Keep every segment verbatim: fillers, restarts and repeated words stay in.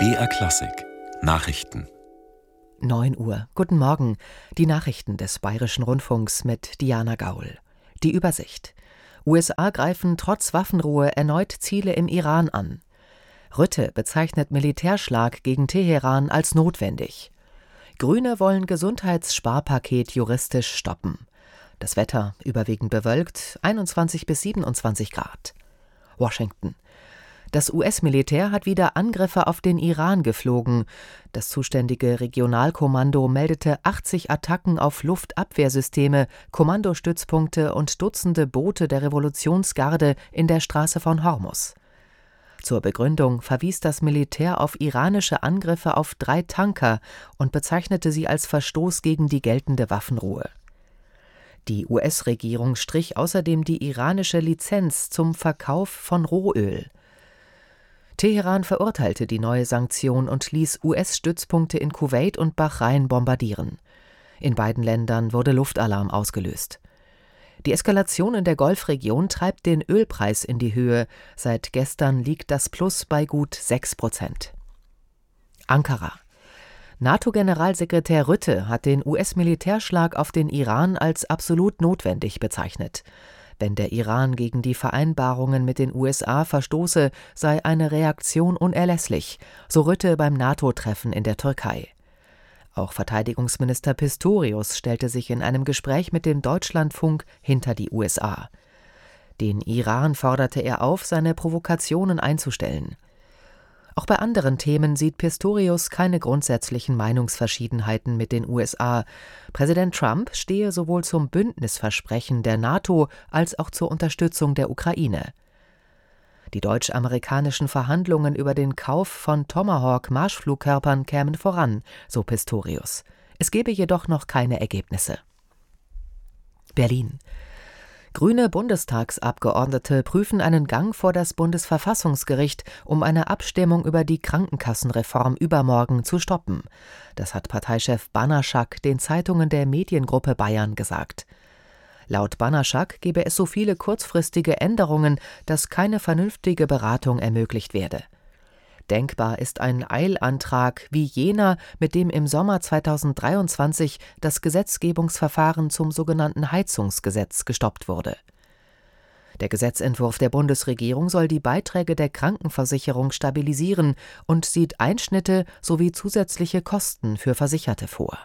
B R Klassik Nachrichten. neun Uhr. Guten Morgen. Die Nachrichten des Bayerischen Rundfunks mit Diana Gaul. Die Übersicht. U S A greifen trotz Waffenruhe erneut Ziele im Iran an. Rütte bezeichnet Militärschlag gegen Teheran als notwendig. Grüne wollen Gesundheitssparpaket juristisch stoppen. Das Wetter überwiegend bewölkt, einundzwanzig bis siebenundzwanzig Grad. Washington. Das U S-Militär hat wieder Angriffe auf den Iran geflogen. Das zuständige Regionalkommando meldete achtzig Attacken auf Luftabwehrsysteme, Kommandostützpunkte und Dutzende Boote der Revolutionsgarde in der Straße von Hormuz. Zur Begründung verwies das Militär auf iranische Angriffe auf drei Tanker und bezeichnete sie als Verstoß gegen die geltende Waffenruhe. Die U S-Regierung strich außerdem die iranische Lizenz zum Verkauf von Rohöl. Teheran verurteilte die neue Sanktion und ließ U S-Stützpunkte in Kuwait und Bahrain bombardieren. In beiden Ländern wurde Luftalarm ausgelöst. Die Eskalation in der Golfregion treibt den Ölpreis in die Höhe. Seit gestern liegt das Plus bei gut sechs Prozent. Ankara. NATO-Generalsekretär Rütte hat den U S-Militärschlag auf den Iran als absolut notwendig bezeichnet. Wenn der Iran gegen die Vereinbarungen mit den U S A verstoße, sei eine Reaktion unerlässlich, so Rütte beim NATO-Treffen in der Türkei. Auch Verteidigungsminister Pistorius stellte sich in einem Gespräch mit dem Deutschlandfunk hinter die U S A. Den Iran forderte er auf, seine Provokationen einzustellen. Auch bei anderen Themen sieht Pistorius keine grundsätzlichen Meinungsverschiedenheiten mit den U S A. Präsident Trump stehe sowohl zum Bündnisversprechen der NATO als auch zur Unterstützung der Ukraine. Die deutsch-amerikanischen Verhandlungen über den Kauf von Tomahawk-Marschflugkörpern kämen voran, so Pistorius. Es gebe jedoch noch keine Ergebnisse. Berlin. Grüne Bundestagsabgeordnete prüfen einen Gang vor das Bundesverfassungsgericht, um eine Abstimmung über die Krankenkassenreform übermorgen zu stoppen. Das hat Parteichef Banaschak den Zeitungen der Mediengruppe Bayern gesagt. Laut Banaschak gebe es so viele kurzfristige Änderungen, dass keine vernünftige Beratung ermöglicht werde. Denkbar ist ein Eilantrag wie jener, mit dem im Sommer zweitausenddreiundzwanzig das Gesetzgebungsverfahren zum sogenannten Heizungsgesetz gestoppt wurde. Der Gesetzentwurf der Bundesregierung soll die Beiträge der Krankenversicherung stabilisieren und sieht Einschnitte sowie zusätzliche Kosten für Versicherte vor.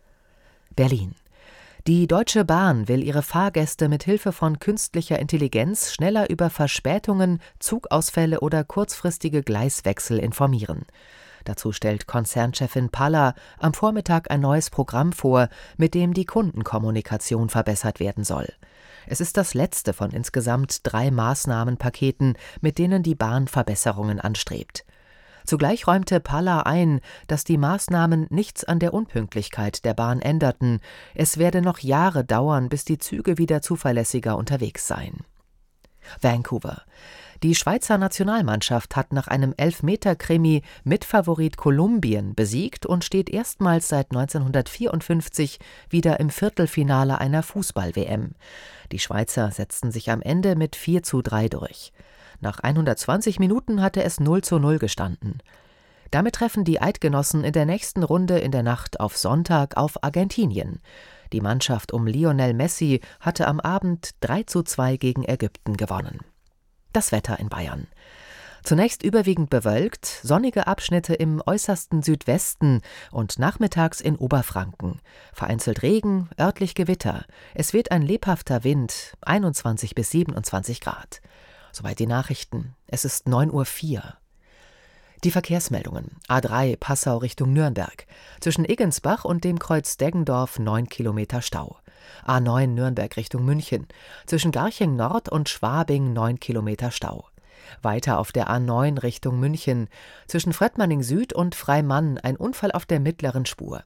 Berlin. Die Deutsche Bahn will ihre Fahrgäste mit Hilfe von künstlicher Intelligenz schneller über Verspätungen, Zugausfälle oder kurzfristige Gleiswechsel informieren. Dazu stellt Konzernchefin Palla am Vormittag ein neues Programm vor, mit dem die Kundenkommunikation verbessert werden soll. Es ist das letzte von insgesamt drei Maßnahmenpaketen, mit denen die Bahn Verbesserungen anstrebt. Zugleich räumte Palla ein, dass die Maßnahmen nichts an der Unpünktlichkeit der Bahn änderten. Es werde noch Jahre dauern, bis die Züge wieder zuverlässiger unterwegs seien. Vancouver. Die Schweizer Nationalmannschaft hat nach einem Elfmeter-Krimi Mitfavorit Kolumbien besiegt und steht erstmals seit neunzehnhundertvierundfünfzig wieder im Viertelfinale einer Fußball-W M. Die Schweizer setzten sich am Ende mit vier zu drei durch. Nach hundertzwanzig Minuten hatte es null zu null gestanden. Damit treffen die Eidgenossen in der nächsten Runde in der Nacht auf Sonntag auf Argentinien. Die Mannschaft um Lionel Messi hatte am Abend drei zu zwei gegen Ägypten gewonnen. Das Wetter in Bayern. Zunächst überwiegend bewölkt, sonnige Abschnitte im äußersten Südwesten und nachmittags in Oberfranken. Vereinzelt Regen, örtlich Gewitter. Es weht ein lebhafter Wind, einundzwanzig bis siebenundzwanzig Grad. Soweit die Nachrichten. Es ist neun Uhr vier. Die Verkehrsmeldungen. A drei Passau Richtung Nürnberg. Zwischen Eggensbach und dem Kreuz Deggendorf neun Kilometer Stau. A neun Nürnberg Richtung München. Zwischen Garching Nord und Schwabing neun Kilometer Stau. Weiter auf der A neun Richtung München. Zwischen Fröttmanning Süd und Freimann ein Unfall auf der mittleren Spur.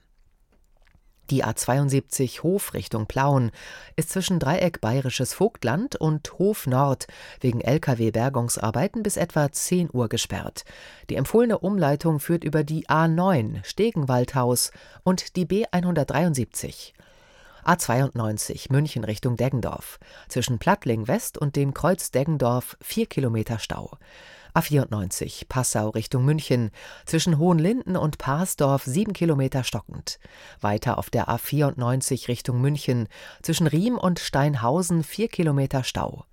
Die A zweiundsiebzig Hof Richtung Plauen ist zwischen Dreieck Bayerisches Vogtland und Hof Nord wegen L K W-Bergungsarbeiten bis etwa zehn Uhr gesperrt. Die empfohlene Umleitung führt über die A neun Stegenwaldhaus und die B hundertdreiundsiebzig. A zweiundneunzig München Richtung Deggendorf. Zwischen Plattling West und dem Kreuz Deggendorf vier Kilometer Stau. A vierundneunzig Passau Richtung München, zwischen Hohenlinden und Parsdorf sieben Kilometer stockend. Weiter auf der A vierundneunzig Richtung München, zwischen Riem und Steinhausen vier Kilometer Stau.